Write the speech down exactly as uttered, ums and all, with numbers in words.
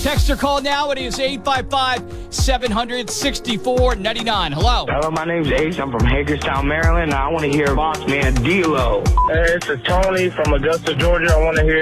Text or call now. It is eight five five, seven hundred, sixty-four ninety-nine. Hello. Hello, my name's Ace. I'm from Hagerstown, Maryland. I want to hear Boss Man D-Lo. Hey, this is Tony from Augusta, Georgia. I want to hear